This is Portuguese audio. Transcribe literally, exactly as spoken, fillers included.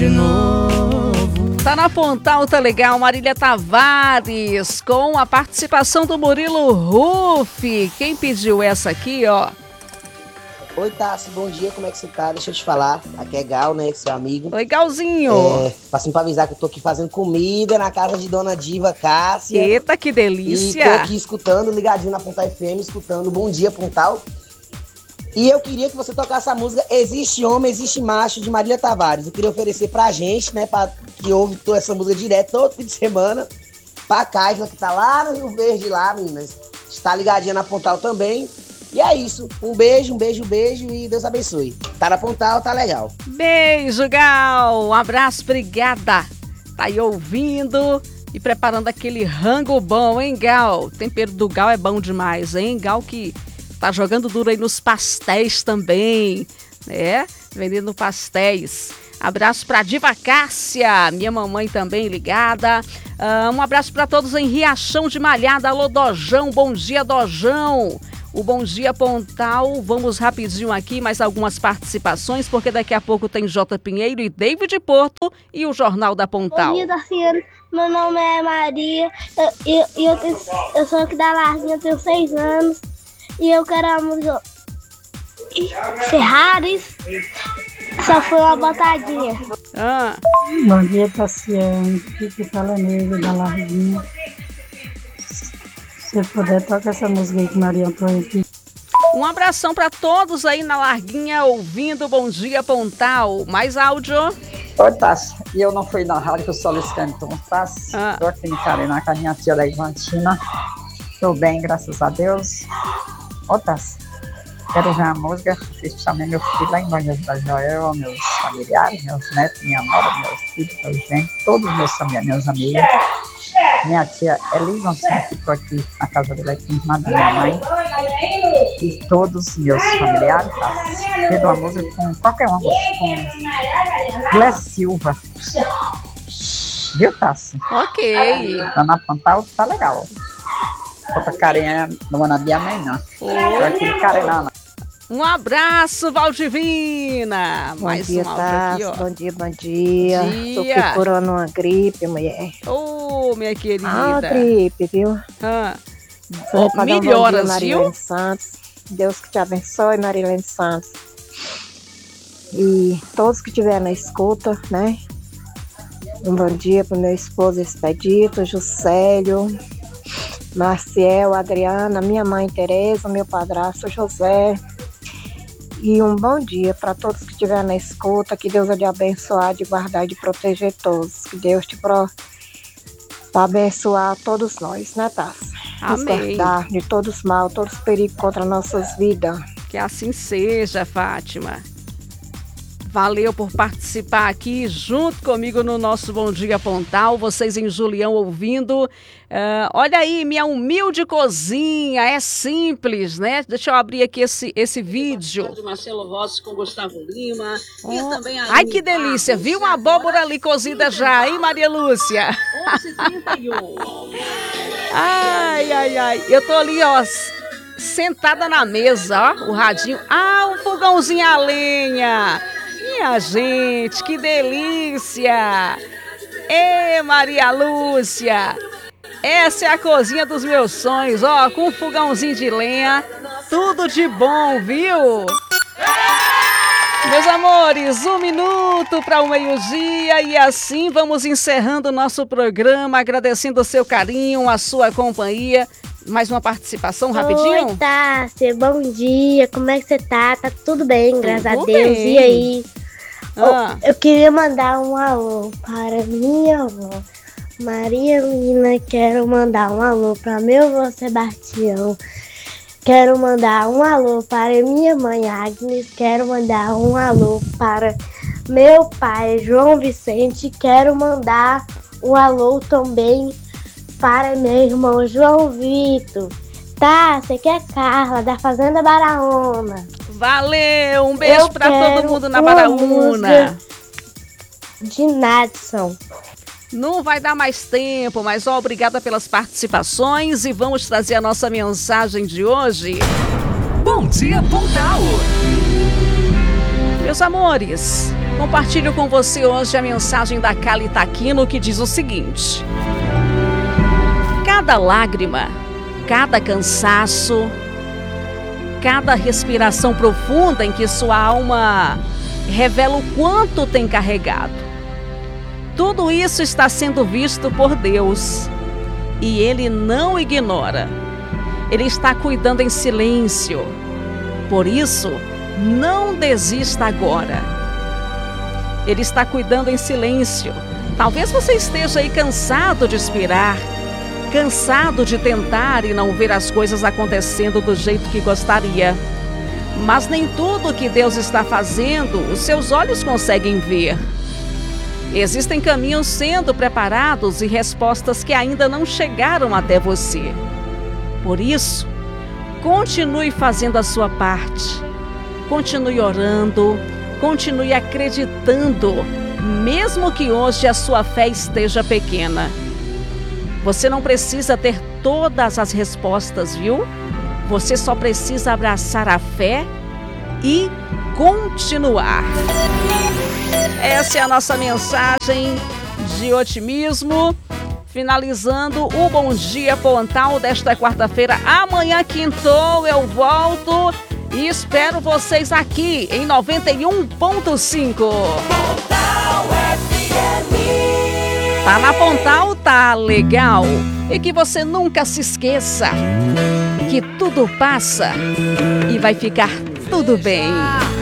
de novo. Tá na Pontal, tá legal. Marília Tavares, com a participação do Murilo Ruff. Quem pediu essa aqui, ó? Oi, Tassi, bom dia, como é que você tá? Deixa eu te falar, aqui é Gal, né, seu amigo. Oi, Galzinho. É, passando pra avisar que eu tô aqui fazendo comida na casa de Dona Diva Cássia. Eita, que delícia. E tô aqui escutando, ligadinho na Pontal F M, escutando Bom Dia, Pontal. E eu queria que você tocasse a música Existe Homem, Existe Macho, de Marília Tavares. Eu queria oferecer pra gente, né, pra, que ouve toda essa música direto, todo fim de semana, pra Kaisla, que tá lá no Rio Verde, lá, meninas. Está ligadinha na Pontal também. E é isso. Um beijo, um beijo, um beijo e Deus abençoe. Tá na Pontal, tá legal. Beijo, Gal. Um abraço, obrigada. Tá aí ouvindo e preparando aquele rango bom, hein, Gal? O tempero do Gal é bom demais, hein? Gal que tá jogando duro aí nos pastéis também, né? Vendendo pastéis. Abraço pra Diva Cássia, minha mamãe também ligada. Uh, um abraço pra todos em Riachão de Malhada. Alô, Dojão, bom dia, Dojão. O Bom Dia Pontal, vamos rapidinho aqui, mais algumas participações, porque daqui a pouco tem J. Pinheiro e David Porto e o Jornal da Pontal. Bom dia, Tarciano. Meu nome é Maria, e eu, eu, eu, eu sou aqui da Larguinha, tenho seis anos, e eu quero a música Ferraris, só foi uma botadinha. Ah. Bom dia, Tarciano, que fala nele da Larguinha. Se puder, toca essa música aí que Maria Antônia. Um abração para todos aí na Larguinha, ouvindo Bom Dia Pontal. Mais áudio. Oi, Tassi. E eu não fui na rádio que eu sou Liscane, como Tassi. Ah. Estou aqui em Carená com a minha tia Leivantina. Estou bem, graças a Deus. Ô, Tassi, quero ver a música. Fiz também meu filho lá em Banhas da Joel, meus familiares, meus netos, minha nora, meus filhos, meus gente, todos meus famílias, meus amigos. Minha tia Elisa ficou aqui na casa dela, aqui irmã da minha mãe. E todos os meus familiares, tá? Pediu uma música com qualquer uma, com Glécio Silva. Viu, Tassi? Ok. Lá na Pontal tá legal. Outra carinha não vou na minha mãe, não. Tô aqui em Carená. Um abraço, Valdivina. Bom Mais dia, um áudio aqui, ó. Bom dia, bom dia. dia. Tô procurando uma gripe, mulher. Ô, oh, minha querida. Ah, gripe, viu? Ah. Oh, melhoras, um viu? Marilene Santos. Deus que te abençoe, Marilene Santos. E todos que estiverem na escuta, né? Um bom dia pro meu esposo Expedito, Juscelio, Marciel, Adriana, minha mãe Tereza, meu padrasto José. E um bom dia para todos que estiverem na escuta, que Deus vai te abençoar, de guardar e de proteger todos. Que Deus te pro... para abençoar todos nós, né, Tassi? Nos guardar de todos os mal, todos os perigos contra nossas vidas. Que assim seja, Fátima. Valeu por participar aqui junto comigo no nosso Bom Dia Pontal. Vocês em Julião ouvindo. Uh, olha aí, minha humilde cozinha. É simples, né? Deixa eu abrir aqui esse, esse vídeo. De Marcelo Rossi com Gustavo Lima. Oh. E também a Ai, que delícia. Viu uma abóbora ali cozida já, hein, Maria Lúcia? onze e trinta e um. Ai, ai, ai. Eu tô ali, ó, sentada na mesa, ó. O radinho. Ah, um fogãozinho a lenha. Minha gente, que delícia! Ê, Maria Lúcia! Essa é a cozinha dos meus sonhos, ó, com um fogãozinho de lenha, tudo de bom, viu? Meus amores, um minuto para o meio-dia e assim vamos encerrando o nosso programa, agradecendo o seu carinho, a sua companhia. Mais uma participação, rapidinho? Oi, Tássia, bom dia, como é que você tá? Tá tudo bem, graças tudo a Deus, bem. E aí? Ah. Eu, eu queria mandar um alô para minha avó, Maria Lina, quero mandar um alô para meu avô Sebastião, quero mandar um alô para minha mãe Agnes, quero mandar um alô para meu pai João Vicente, quero mandar um alô também para meu irmão João Vitor. Tá, você que é Carla, da Fazenda Baraúna. Valeu, um beijo para todo mundo na uma Baraúna. De Nadson. Não vai dar mais tempo, mas ó, obrigada pelas participações e vamos trazer a nossa mensagem de hoje. Bom Dia Pontal. Meus amores, Compartilho com você hoje a mensagem da Cali Taquino, que diz o seguinte: cada lágrima, cada cansaço, cada respiração profunda em que sua alma revela o quanto tem carregado, tudo isso está sendo visto por Deus e Ele não ignora. Ele está cuidando em silêncio. Por isso, não desista agora. Ele está cuidando em silêncio. Talvez você esteja aí cansado de esperar, cansado de tentar e não ver as coisas acontecendo do jeito que gostaria. Mas nem tudo que Deus está fazendo, os seus olhos conseguem ver. Existem caminhos sendo preparados e respostas que ainda não chegaram até você. Por isso, continue fazendo a sua parte. Continue orando, continue acreditando, mesmo que hoje a sua fé esteja pequena. Você não precisa ter todas as respostas, viu? Você só precisa abraçar a fé e continuar. Essa é a nossa mensagem de otimismo. Finalizando o Bom Dia Pontal desta quarta-feira. Amanhã, quintou, eu volto e espero vocês aqui em noventa e um ponto cinco. Tá na Pontal, tá legal. E que você nunca se esqueça que tudo passa e vai ficar tudo bem.